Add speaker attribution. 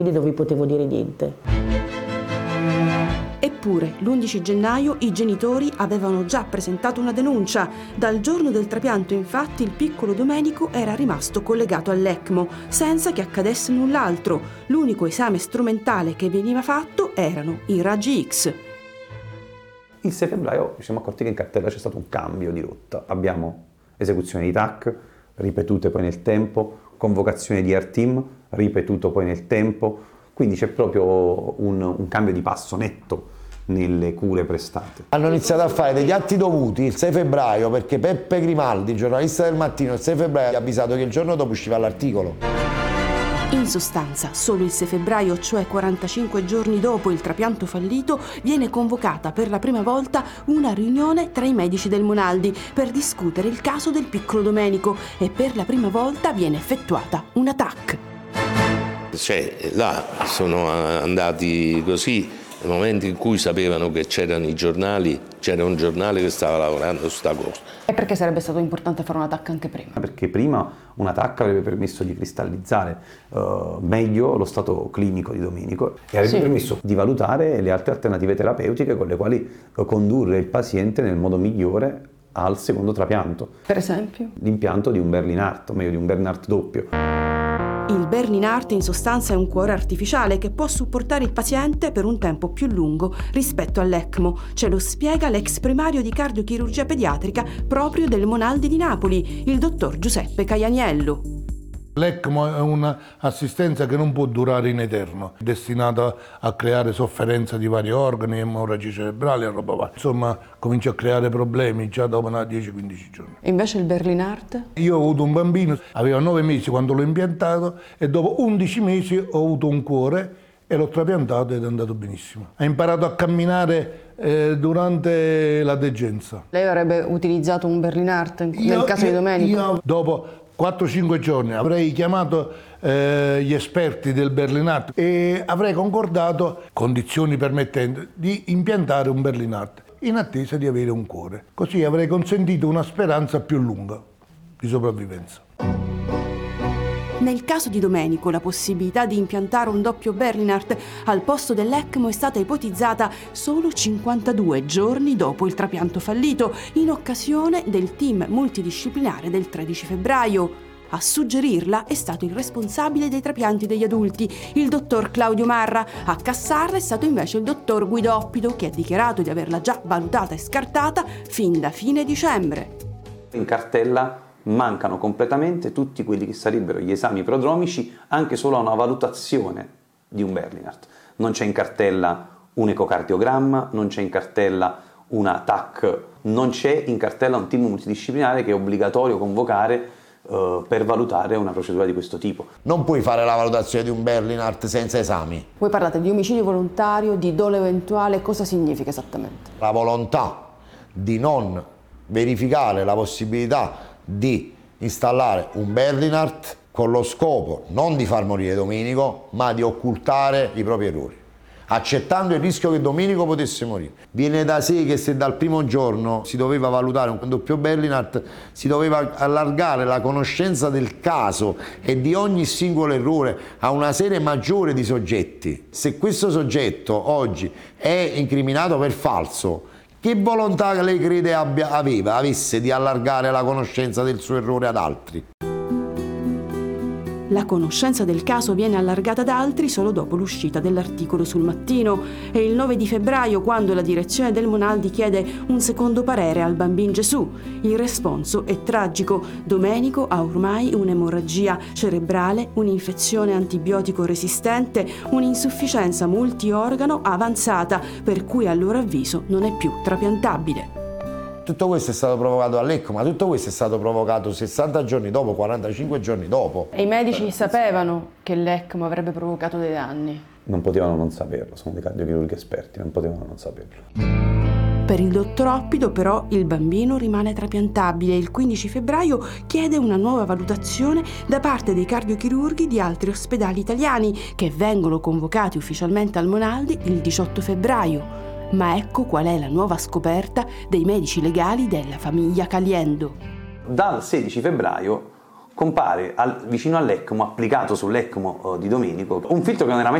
Speaker 1: Quindi non vi potevo dire niente.
Speaker 2: Eppure, l'11 gennaio i genitori avevano già presentato una denuncia. Dal giorno del trapianto, infatti, il piccolo Domenico era rimasto collegato all'ECMO, senza che accadesse null'altro. L'unico esame strumentale che veniva fatto erano i raggi X.
Speaker 3: Il 6 febbraio ci siamo accorti che in cartella c'è stato un cambio di rotta. Abbiamo esecuzioni di TAC, ripetute poi nel tempo, convocazione di Air Team, ripetuto poi nel tempo, quindi c'è proprio un cambio di passo netto nelle cure prestate.
Speaker 4: Hanno iniziato a fare degli atti dovuti il 6 febbraio perché Peppe Grimaldi, giornalista del Mattino, il 6 febbraio ha avvisato che il giorno dopo usciva l'articolo.
Speaker 2: In sostanza, solo il 6 febbraio, cioè 45 giorni dopo il trapianto fallito, viene convocata per la prima volta una riunione tra i medici del Monaldi per discutere il caso del piccolo Domenico e per la prima volta viene effettuata una TAC.
Speaker 5: Là sono andati così, nel momento in cui sapevano che c'erano i giornali, c'era un giornale che stava lavorando su sta cosa.
Speaker 6: E perché sarebbe stato importante fare una TAC anche prima?
Speaker 3: Perché prima una TAC avrebbe permesso di cristallizzare meglio lo stato clinico di Domenico e avrebbe permesso di valutare le altre alternative terapeutiche con le quali condurre il paziente nel modo migliore al secondo trapianto.
Speaker 6: Per esempio?
Speaker 3: L'impianto di un Berlinart, o meglio di un Bernhardt doppio.
Speaker 2: Il Berlinart in sostanza è un cuore artificiale che può supportare il paziente per un tempo più lungo rispetto all'ECMO. Ce lo spiega l'ex primario di cardiochirurgia pediatrica proprio del Monaldi di Napoli, il dottor Giuseppe Caianiello.
Speaker 7: L'ECMO è un'assistenza che non può durare in eterno, destinata a creare sofferenza di vari organi, emorragie cerebrali e roba varia. Insomma, comincia a creare problemi già dopo 10-15 giorni.
Speaker 6: E invece il Berlinart?
Speaker 7: Io ho avuto un bambino, aveva 9 mesi quando l'ho impiantato e dopo 11 mesi ho avuto un cuore e l'ho trapiantato ed è andato benissimo. Ha imparato a camminare durante la degenza.
Speaker 6: Lei avrebbe utilizzato un Berlinart nel caso di Domenico?
Speaker 7: Io dopo 4-5 giorni avrei chiamato gli esperti del Berlinart e avrei concordato, condizioni permettendo, di impiantare un Berlinart in attesa di avere un cuore. Così avrei consentito una speranza più lunga di sopravvivenza.
Speaker 2: Nel caso di Domenico, la possibilità di impiantare un doppio Berlinart al posto dell'ECMO è stata ipotizzata solo 52 giorni dopo il trapianto fallito, in occasione del team multidisciplinare del 13 febbraio. A suggerirla è stato il responsabile dei trapianti degli adulti, il dottor Claudio Marra. A cassarla è stato invece il dottor Guido Oppido, che ha dichiarato di averla già valutata e scartata fin da fine dicembre.
Speaker 3: In cartella mancano completamente tutti quelli che sarebbero gli esami prodromici anche solo a una valutazione di un Berlinart. Non c'è in cartella un ecocardiogramma, non c'è in cartella una TAC, non c'è in cartella un team multidisciplinare che è obbligatorio convocare per valutare una procedura di questo tipo.
Speaker 4: Non puoi fare la valutazione di un Berlinart senza esami.
Speaker 6: Voi parlate di omicidio volontario, di dolo eventuale, cosa significa esattamente?
Speaker 4: La volontà di non verificare la possibilità di installare un Berlinart con lo scopo non di far morire Domenico, ma di occultare i propri errori, accettando il rischio che Domenico potesse morire. Viene da sé che se dal primo giorno si doveva valutare un doppio Berlinart, si doveva allargare la conoscenza del caso e di ogni singolo errore a una serie maggiore di soggetti. Se questo soggetto oggi è incriminato per falso, che volontà lei crede avesse di allargare la conoscenza del suo errore ad altri?
Speaker 2: La conoscenza del caso viene allargata ad altri solo dopo l'uscita dell'articolo sul Mattino. È il 9 di febbraio quando la direzione del Monaldi chiede un secondo parere al Bambin Gesù. Il responso è tragico. Domenico ha ormai un'emorragia cerebrale, un'infezione antibiotico resistente, un'insufficienza multiorgano avanzata, per cui a loro avviso non è più trapiantabile.
Speaker 4: Tutto questo è stato provocato dall'ECMO, ma tutto questo è stato provocato 60 giorni dopo, 45 giorni dopo.
Speaker 6: E i medici sapevano che l'ECMO avrebbe provocato dei danni?
Speaker 3: Non potevano non saperlo, sono dei cardiochirurghi esperti, non potevano non saperlo.
Speaker 2: Per il dottor Oppido però il bambino rimane trapiantabile e il 15 febbraio chiede una nuova valutazione da parte dei cardiochirurghi di altri ospedali italiani che vengono convocati ufficialmente al Monaldi il 18 febbraio. Ma ecco qual è la nuova scoperta dei medici legali della famiglia Caliendo.
Speaker 3: Dal 16 febbraio compare vicino all'ECMO, applicato sull'ECMO di Domenico, un filtro che non era mai